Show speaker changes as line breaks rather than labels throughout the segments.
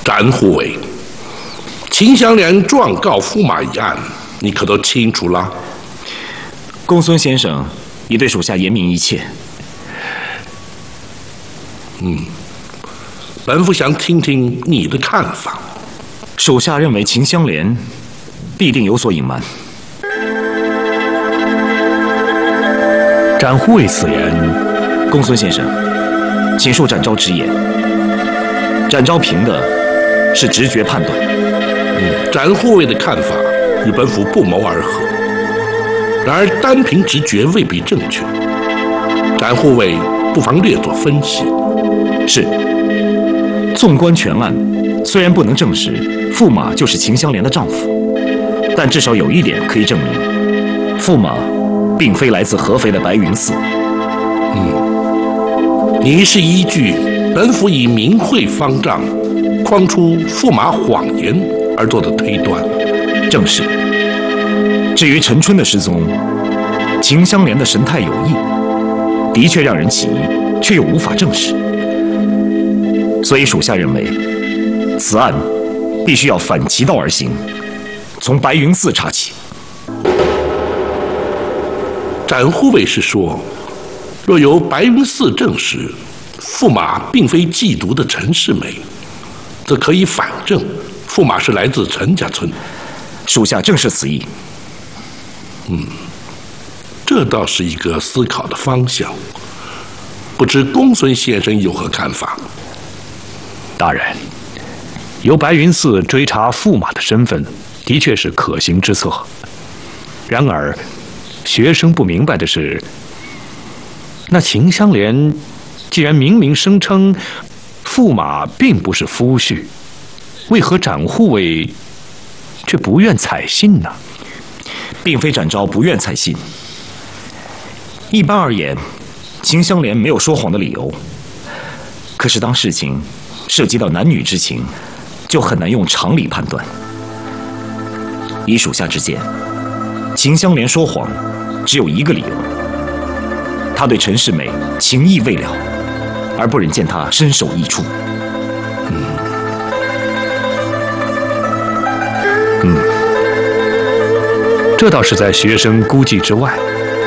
展护卫，秦香莲状告驸马一案，你可都清楚了？
公孙先生已对属下言明一切。
本府想听听你的看法。
属下认为秦香莲必定有所隐瞒。
展护卫此言，
公孙先生，请恕展昭直言。展昭凭的是直觉判断。
展护卫的看法与本府不谋而合，然而单凭直觉未必正确。展护卫不妨略作分析。
是。纵观全案，虽然不能证实驸马就是秦香莲的丈夫，但至少有一点可以证明，驸马并非来自合肥的白云寺。
你是依据本府以明慧方丈诓出驸马谎言而做的推断。
正是。至于陈春的失踪，秦香莲的神态有异，的确让人起疑，却又无法证实。所以属下认为，此案必须要反其道而行，从白云寺查起。
展护卫是说，若由白云寺证实驸马并非缉毒的陈世美，则可以反证驸马是来自陈家村。
属下正是此意。
这倒是一个思考的方向，不知公孙先生有何看法？
大人，由白云寺追查驸马的身份，的确是可行之策。然而，学生不明白的是，那秦香莲既然明明声称驸马并不是夫婿，为何展护卫却不愿采信呢？
并非展昭不愿采信。一般而言，秦香莲没有说谎的理由。可是当事情涉及到男女之情，就很难用常理判断。以属下之见，秦香莲说谎只有一个理由：她对陈世美情意未了，而不忍见她身首异处。
这倒是在学生估计之外。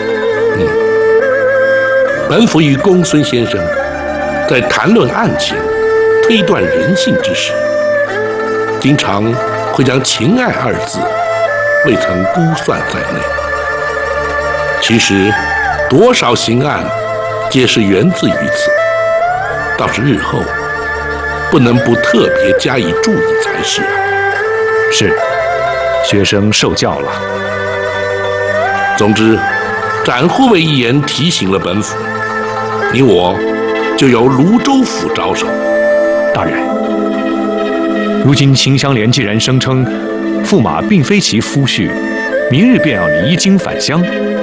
本府与公孙先生在谈论案情、推断人性之时，经常会将情爱二字未曾估算在内。其实，多少刑案皆是源自于此，倒是日后不能不特别加以注意才是。
是，学生受教了。
总之，展护卫一言提醒了本府，你我就由泸州府着手。
大人，如今秦香莲既然声称驸马并非其夫婿，明日便要离京返乡，